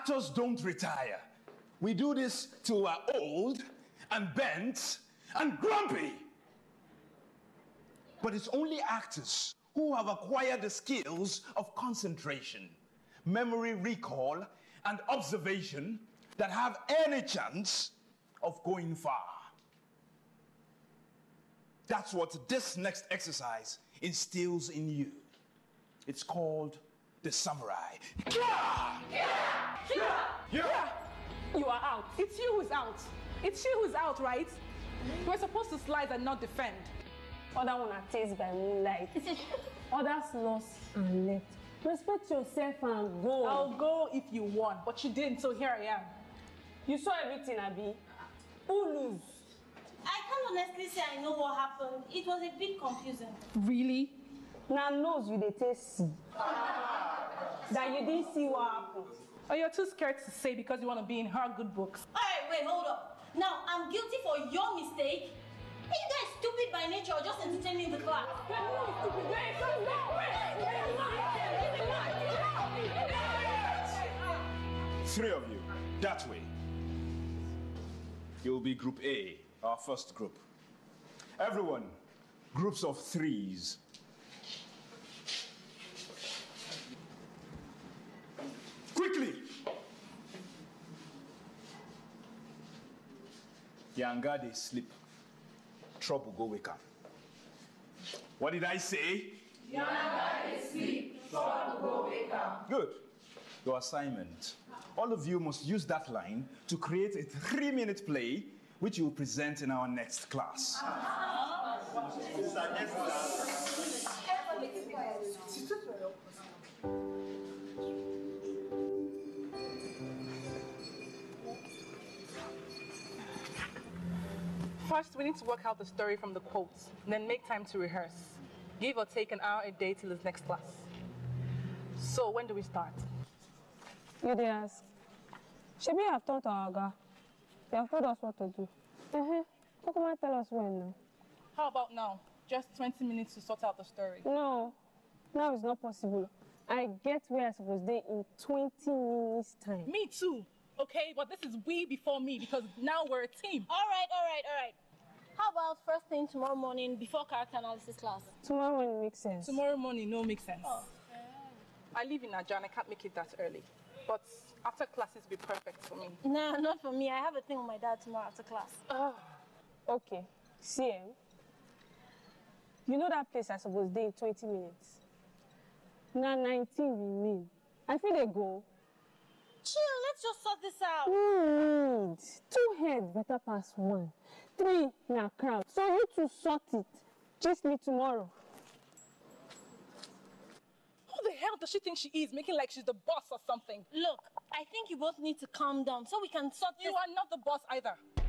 actors don't retire. We do this till we're old and bent and grumpy. But it's only actors who have acquired the skills of concentration, memory recall, and observation that have any chance of going far. That's what this next exercise instills in you. It's called the samurai. Yeah! Yeah! Yeah! Yeah! You are out. It's you who's out. It's you who's out, right? You're supposed to slide and not defend. Other one are taste by moonlight. Others lost and left. Respect yourself and go. I'll go if you won, but you didn't, so here I am. You saw everything, Abi. Who lose? I can't honestly say I know what happened. It was a bit confusing. Really? Now knows you they taste see. That you didn't see what happened. Oh, you're too scared to say because you want to be in her good books. All right, wait, hold up. Now, I'm guilty for your mistake. Are you guys stupid by nature or just entertaining the class? We're not stupid. Three of you, that way. You'll be Group A, our first group. Everyone, groups of threes. Quickly! Yanga, they sleep. Trouble go wake up. What did I say? Yanga, they sleep. Trouble go wake up. Good. Your assignment. All of you must use that line to create a 3-minute play which you will present in our next class. First, we need to work out the story from the quotes, then make time to rehearse. Give or take an hour a day till his next class. So, when do we start? You did ask. Should we have told our guy? They have told us what to do. How come I tell us when now? How about now? Just 20 minutes to sort out the story. No, now it's not possible. I get where I supposed to be in 20 minutes time. Me too. Okay, but this is we before me because now we're a team. All right. How about first thing tomorrow morning before character analysis class? Tomorrow morning makes sense. Tomorrow morning, no, makes sense. Oh. I live in Naija and I can't make it that early. But after classes be perfect for me. Nah, not for me. I have a thing with my dad tomorrow after class. Oh. Okay, see, you know that place I supposed to be in 20 minutes? Now 19 remain. I feel they go. Chill, let's just sort this out. Need 2 heads better pass 1. 3 na crowd. So you two sort it. Just me tomorrow. Who the hell does she think she is, making like she's the boss or something? Look, I think you both need to calm down so we can sort this. You are not the boss either.